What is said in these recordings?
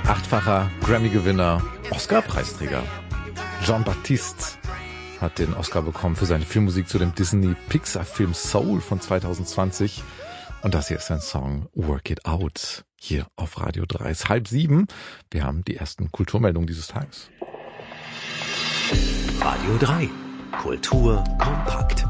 Achtfacher Grammy-Gewinner, Oscar-Preisträger. Jean-Baptiste hat den Oscar bekommen für seine Filmmusik zu dem Disney-Pixar-Film Soul von 2020. Und das hier ist sein Song Work It Out, hier auf Radio 3. Es ist 6:30. Wir haben die ersten Kulturmeldungen dieses Tages. Radio 3, Kultur kompakt.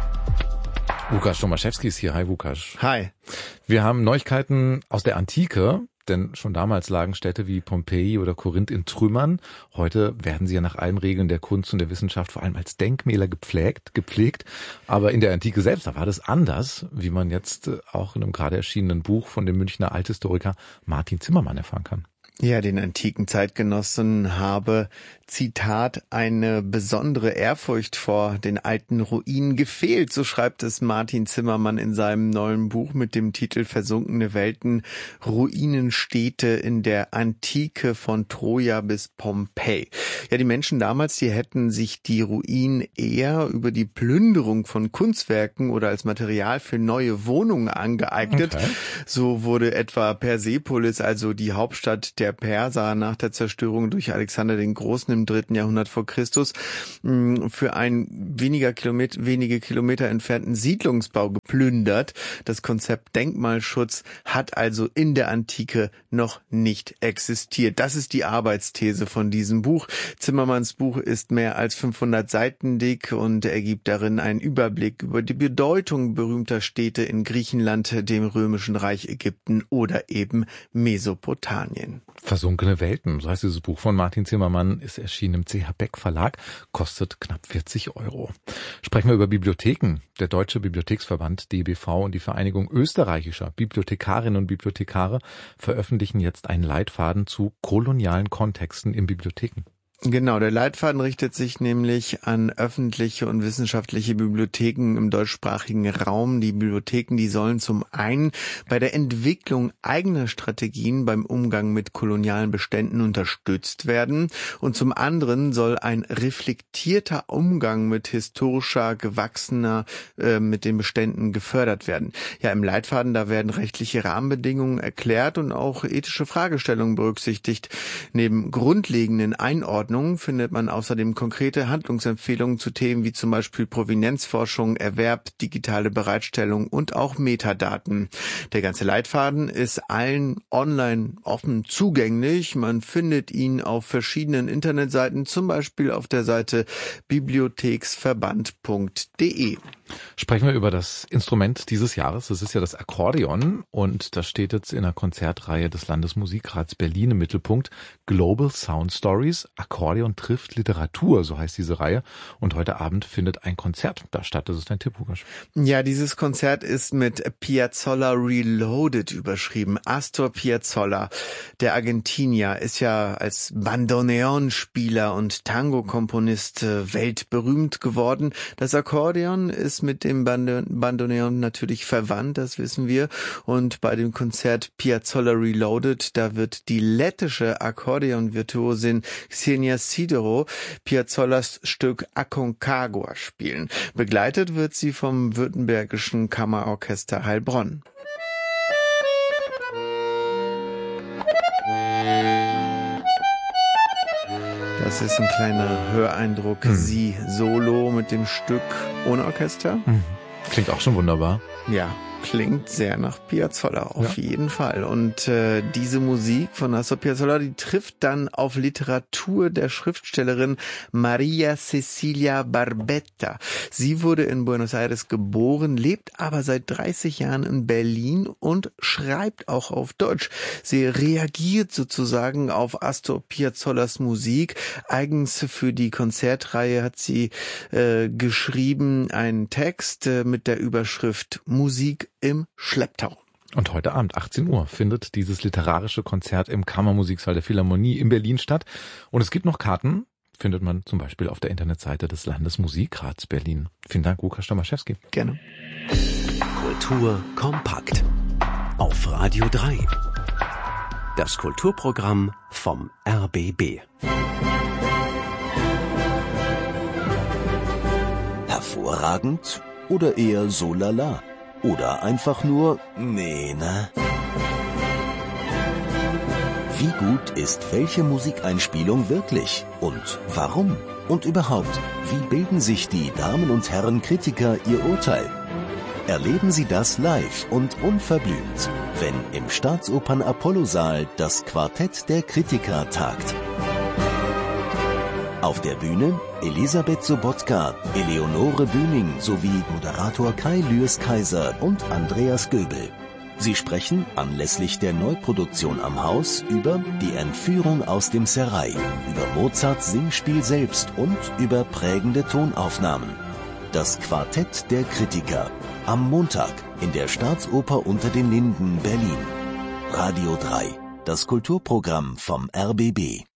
Łukasz Tomaszewski ist hier. Hi, Łukasz. Hi. Wir haben Neuigkeiten aus der Antike, denn schon damals lagen Städte wie Pompeji oder Korinth in Trümmern. Heute werden sie ja nach allen Regeln der Kunst und der Wissenschaft vor allem als Denkmäler gepflegt. Aber in der Antike selbst, da war das anders, wie man jetzt auch in einem gerade erschienenen Buch von dem Münchner Althistoriker Martin Zimmermann erfahren kann. Ja, den antiken Zeitgenossen habe, Zitat, eine besondere Ehrfurcht vor den alten Ruinen gefehlt. So schreibt es Martin Zimmermann in seinem neuen Buch mit dem Titel Versunkene Welten, Ruinenstädte in der Antike von Troja bis Pompeji. Ja, die Menschen damals, die hätten sich die Ruinen eher über die Plünderung von Kunstwerken oder als Material für neue Wohnungen angeeignet. Okay. So wurde etwa Persepolis, also die Hauptstadt der Perser nach der Zerstörung durch Alexander den Großen im 3. Jahrhundert vor Christus, für einen wenige Kilometer entfernten Siedlungsbau geplündert. Das Konzept Denkmalschutz hat also in der Antike noch nicht existiert. Das ist die Arbeitsthese von diesem Buch. Zimmermanns Buch ist mehr als 500 Seiten dick und ergibt darin einen Überblick über die Bedeutung berühmter Städte in Griechenland, dem Römischen Reich, Ägypten oder eben Mesopotamien. Versunkene Welten, so heißt dieses Buch von Martin Zimmermann, ist erschienen im CH Beck Verlag, kostet knapp 40 €. Sprechen wir über Bibliotheken. Der Deutsche Bibliotheksverband DBV und die Vereinigung österreichischer Bibliothekarinnen und Bibliothekare veröffentlichen jetzt einen Leitfaden zu kolonialen Kontexten in Bibliotheken. Genau, der Leitfaden richtet sich nämlich an öffentliche und wissenschaftliche Bibliotheken im deutschsprachigen Raum. Die Bibliotheken, die sollen zum einen bei der Entwicklung eigener Strategien beim Umgang mit kolonialen Beständen unterstützt werden und zum anderen soll ein reflektierter Umgang mit historischer, gewachsener, mit den Beständen gefördert werden. Ja, im Leitfaden, da werden rechtliche Rahmenbedingungen erklärt und auch ethische Fragestellungen berücksichtigt. Neben grundlegenden Einordnungen findet man außerdem konkrete Handlungsempfehlungen zu Themen wie zum Beispiel Provenienzforschung, Erwerb, digitale Bereitstellung und auch Metadaten. Der ganze Leitfaden ist allen online offen zugänglich. Man findet ihn auf verschiedenen Internetseiten, zum Beispiel auf der Seite bibliotheksverband.de. Sprechen wir über das Instrument dieses Jahres. Das ist ja das Akkordeon und das steht jetzt in der Konzertreihe des Landesmusikrats Berlin im Mittelpunkt. Global Sound Stories, Akkordeon trifft Literatur, so heißt diese Reihe. Und heute Abend findet ein Konzert da statt. Das ist dein Tipp, Łukasz. Ja, dieses Konzert ist mit Piazzolla Reloaded überschrieben. Astor Piazzolla, der Argentinier, ist ja als Bandoneon-Spieler und Tango-Komponist weltberühmt geworden. Das Akkordeon ist mit dem Bandoneon natürlich verwandt, das wissen wir. Und bei dem Konzert Piazzolla Reloaded, da wird die lettische Akkordeon-Virtuosin Xenia Sidero Piazzollas Stück Aconcagua spielen. Begleitet wird sie vom württembergischen Kammerorchester Heilbronn. Das ist ein kleiner Höreindruck. Sie solo mit dem Stück ohne Orchester. Klingt auch schon wunderbar. Ja, klingt sehr nach Piazzolla, auf jeden Fall. Und diese Musik von Astor Piazzolla, die trifft dann auf Literatur der Schriftstellerin Maria Cecilia Barbetta. Sie wurde in Buenos Aires geboren, lebt aber seit 30 Jahren in Berlin und schreibt auch auf Deutsch. Sie reagiert sozusagen auf Astor Piazzollas Musik. Eigens für die Konzertreihe hat sie geschrieben einen Text mit der Überschrift Musik im Schlepptau. Und heute Abend, 18 Uhr, findet dieses literarische Konzert im Kammermusiksaal der Philharmonie in Berlin statt. Und es gibt noch Karten, findet man zum Beispiel auf der Internetseite des Landesmusikrats Berlin. Vielen Dank, Łukasz Tomaszewski. Gerne. Kultur kompakt. Auf Radio 3. Das Kulturprogramm vom RBB. Hervorragend oder eher so lala? Oder einfach nur nee, ne? Wie gut ist welche Musikeinspielung wirklich? Und warum? Und überhaupt, wie bilden sich die Damen und Herren Kritiker ihr Urteil? Erleben Sie das live und unverblümt, wenn im Staatsopern Apollo-Saal das Quartett der Kritiker tagt. Auf der Bühne Elisabeth Sobotka, Eleonore Bühning sowie Moderator Kai Lüers-Kaiser und Andreas Göbel. Sie sprechen anlässlich der Neuproduktion am Haus über die Entführung aus dem Serail, über Mozarts Singspiel selbst und über prägende Tonaufnahmen. Das Quartett der Kritiker. Am Montag in der Staatsoper unter den Linden, Berlin. Radio 3, das Kulturprogramm vom RBB.